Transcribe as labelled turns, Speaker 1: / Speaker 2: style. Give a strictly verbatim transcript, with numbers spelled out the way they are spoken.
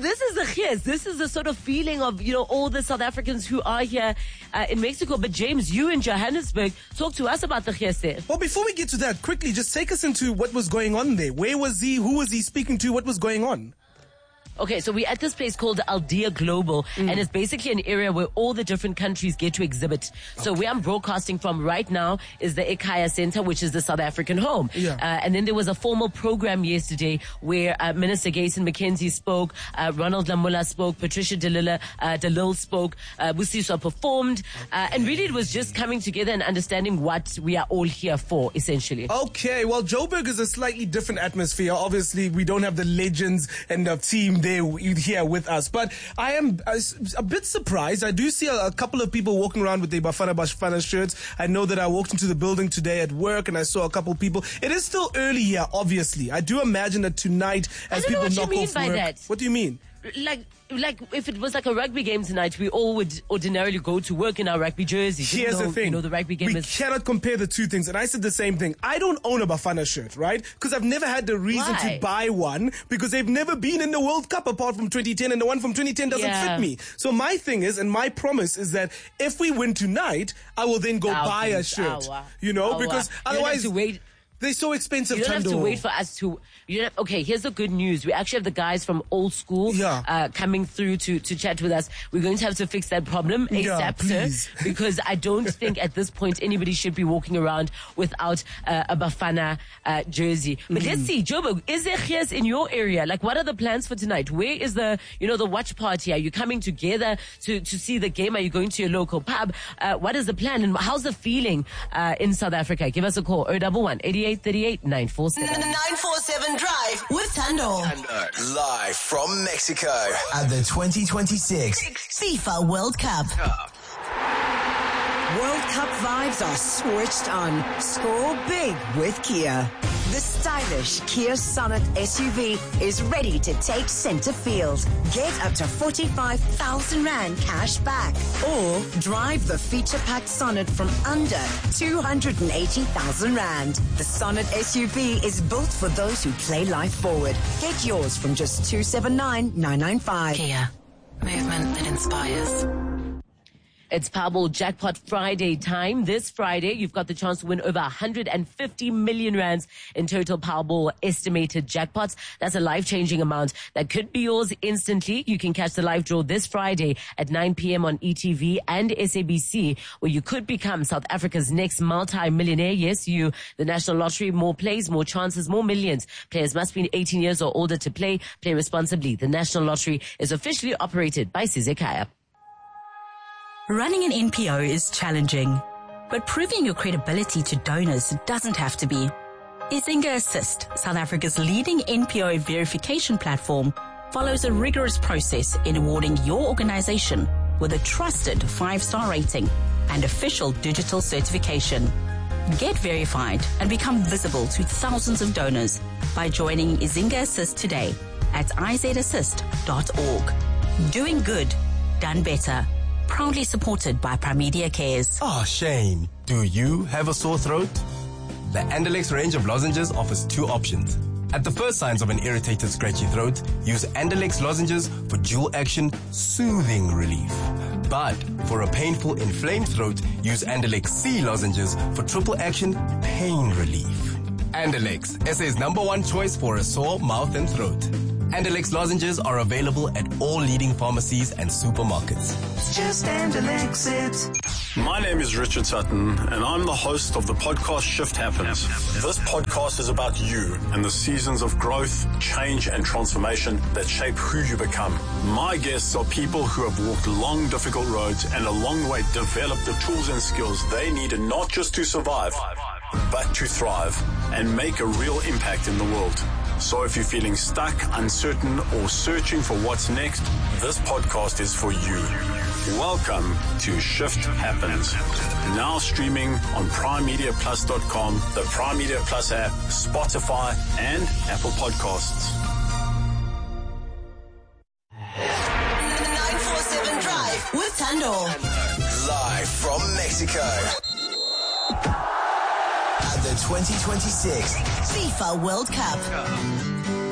Speaker 1: this is the Gees. This is the sort of feeling of, you know, all the South Africans who are here uh, in Mexico. But James, you in Johannesburg, talk to us about the Gees there.
Speaker 2: Well, before we get to that, quickly, just take us into what was going on there. Where was he? Who was he speaking to? What was going on?
Speaker 1: Okay, so we're at this place called Aldea Global, mm. and it's basically an area where all the different countries get to exhibit. So okay. where I'm broadcasting from right now is the Ekaya Center, which is the South African home.
Speaker 2: Yeah.
Speaker 1: Uh, and then there was a formal program yesterday where uh, Minister Gayson McKenzie spoke, uh, Ronald Lamola spoke, Patricia DeLille, uh, DeLille spoke, uh, Busiswa performed, uh, and really it was just coming together and understanding what we are all here for, essentially.
Speaker 2: Okay, well, Joburg is a slightly different atmosphere. Obviously, we don't have the legends and the team there here with us, but I am a, a bit surprised. I do see a, a couple of people walking around with the Bafana Bafana shirts. I know that I walked into the building today at work and I saw a couple of people. It is still early here, obviously. I do imagine that tonight, as
Speaker 1: I don't
Speaker 2: people
Speaker 1: know what
Speaker 2: knock
Speaker 1: you mean
Speaker 2: off
Speaker 1: by
Speaker 2: work.
Speaker 1: That.
Speaker 2: What do you mean?
Speaker 1: Like, like if it was like a rugby game tonight, we all would ordinarily go to work in our rugby jerseys.
Speaker 2: Here's
Speaker 1: though,
Speaker 2: the thing.
Speaker 1: You know, the rugby game
Speaker 2: we
Speaker 1: is...
Speaker 2: cannot compare the two things. And I said the same thing. I don't own a Bafana shirt, right? Because I've never had the reason
Speaker 1: Why?
Speaker 2: to buy one because they've never been in the World Cup apart from twenty ten, and the one from twenty ten doesn't
Speaker 1: Yeah.
Speaker 2: fit me. So my thing is, and my promise is that if we win tonight, I will then go
Speaker 1: Our
Speaker 2: buy a
Speaker 1: things,
Speaker 2: shirt.
Speaker 1: our-
Speaker 2: you know,
Speaker 1: our-
Speaker 2: because
Speaker 1: you don't have
Speaker 2: otherwise
Speaker 1: to wait.
Speaker 2: they're so expensive.
Speaker 1: You don't have to
Speaker 2: Thando.
Speaker 1: wait for us to. You don't have, okay, here's the good news. We actually have the guys from Old School
Speaker 2: Yeah.
Speaker 1: uh, coming through to, to chat with us. We're going to have to fix that problem ASAP,
Speaker 2: Yeah, please.
Speaker 1: sir, because I don't think at this point anybody should be walking around without uh, a Bafana uh, jersey. But
Speaker 2: Mm-hmm.
Speaker 1: let's see, Joburg, is there Gees in your area? Like, what are the plans for tonight? Where is the, you know, the watch party? Are you coming together to, to see the game? Are you going to your local pub? Uh, what is the plan and how's the feeling uh, in South Africa? Give us a call, oh one one, eighty-eight thirty-eight, nine four seven.
Speaker 3: nine four seven Drive with Thando.
Speaker 4: Live from Mexico at the twenty twenty-six
Speaker 3: FIFA World Cup.
Speaker 5: World Cup vibes are switched on. Score big with Kia. The stylish Kia Sonet S U V is ready to take center field. Get up to forty-five thousand rand cash back. Or drive the feature-packed Sonet from under two hundred eighty thousand rand. The Sonet S U V is built for those who play life forward. Get yours from just two seven nine nine nine five.
Speaker 3: Kia. Movement that inspires.
Speaker 1: It's Powerball Jackpot Friday time. This Friday, you've got the chance to win over one hundred fifty million rands in total Powerball estimated jackpots. That's a life-changing amount that could be yours instantly. You can catch the live draw this Friday at nine p.m. on E T V and S A B C, where you could become South Africa's next multi-millionaire. Yes, you, the National Lottery, more plays, more chances, more millions. Players must be eighteen years or older to play. Play responsibly. The National Lottery is officially operated by Sizekaya.
Speaker 6: Running an N P O is challenging, but proving your credibility to donors doesn't have to be. Izinga Assist, South Africa's leading N P O verification platform, follows a rigorous process in awarding your organization with a trusted five-star rating and official digital certification. Get verified and become visible to thousands of donors by joining Izinga Assist today at i z assist dot org. Doing good, done better. Proudly supported by Primedia Cares.
Speaker 7: Oh, Shane, do you have a sore throat? The Andalex range of lozenges offers two options. At the first signs of an irritated, scratchy throat, use Andalex lozenges for dual action, soothing relief. But for a painful, inflamed throat, use Andalex C lozenges for triple action, pain relief. Andalex, S A's number one choice for a sore mouth and throat. Andalex lozenges are available at all leading pharmacies and supermarkets.
Speaker 4: Just Andalex it.
Speaker 8: My name is Richard Sutton, and I'm the host of the podcast Shift Happens. This podcast is about you and the seasons of growth, change, and transformation that shape who you become. My guests are people who have walked long, difficult roads and along the way developed the tools and skills they needed not just to survive, but to thrive and make a real impact in the world. So if you're feeling stuck, uncertain, or searching for what's next, this podcast is for you. Welcome to Shift Happens. Now streaming on prime media plus dot com, the Prime Media Plus app, Spotify, and Apple Podcasts.
Speaker 3: nine four seven Drive with Thando.
Speaker 4: Live from Mexico at the twenty twenty-six
Speaker 3: FIFA World Cup.